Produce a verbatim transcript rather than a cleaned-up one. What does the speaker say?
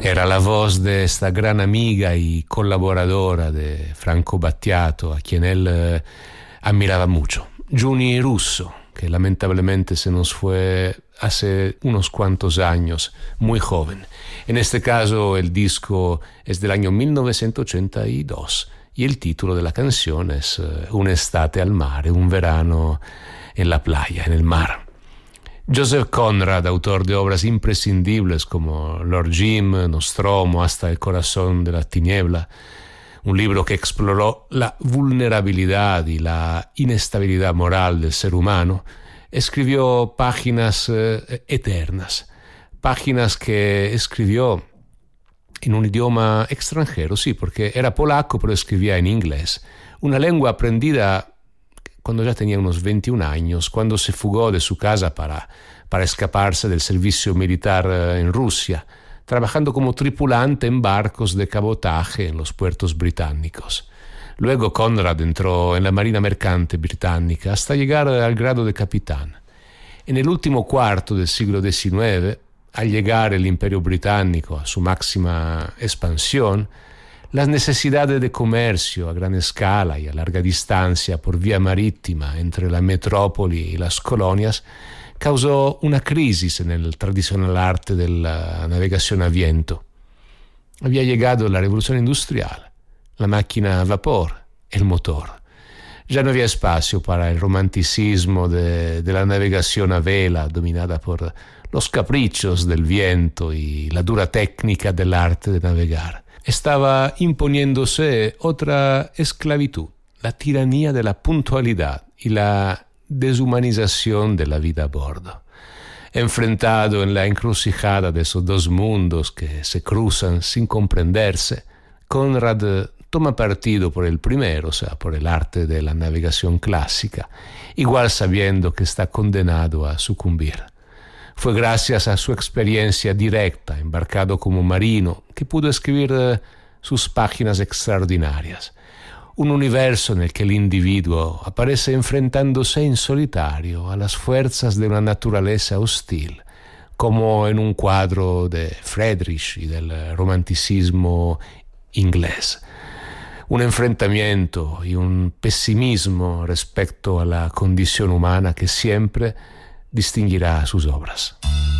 Era la voz de esta gran amiga y colaboradora de Franco Battiato, a quien él eh, admiraba mucho. Giuni Russo, que lamentablemente se nos fue hace unos cuantos años, muy joven. En este caso el disco es del año mil novecientos ochenta y dos y el título de la canción es uh, Un'estate al mare, un verano en la playa, en el mar. Joseph Conrad, autor de obras imprescindibles como Lord Jim, Nostromo, hasta El corazón de la tiniebla, un libro que exploró la vulnerabilidad y la inestabilidad moral del ser humano, escribió páginas eh, eternas, páginas que escribió en un idioma extranjero, sí, porque era polaco, pero escribía en inglés, una lengua aprendida cuando ya tenía unos veintiún años, cuando se fugó de su casa para, para escaparse del servicio militar en Rusia, trabajando como tripulante en barcos de cabotaje en los puertos británicos. Luego Conrad entró en la Marina Mercante británica hasta llegar al grado de capitán. En el último cuarto del siglo diecinueve, al llegar el Imperio Británico a su máxima expansión, las necesidades de comercio a gran escala y a larga distancia por vía marítima entre la metrópoli y las colonias causó una crisis en el tradicional arte de la navegación a viento. Había llegado la revolución industrial, la máquina a vapor, el motor. Ya no había espacio para el romanticismo de, de la navegación a vela dominada por los caprichos del viento y la dura técnica del arte de navegar. Estaba imponiéndose otra esclavitud, la tiranía de la puntualidad y la deshumanización de la vida a bordo. Enfrentado en la encrucijada de esos dos mundos que se cruzan sin comprenderse, Conrad toma partido por el primero, o sea, por el arte de la navegación clásica, igual sabiendo que está condenado a sucumbir. Fue gracias a su experiencia directa, embarcado como marino, que pudo escribir uh, sus páginas extraordinarias. Un universo en el que el individuo aparece enfrentándose en solitario a las fuerzas de una naturaleza hostil, como en un cuadro de Friedrich y del romanticismo inglés. Un enfrentamiento y un pesimismo respecto a la condición humana que siempre distinguirá sus obras.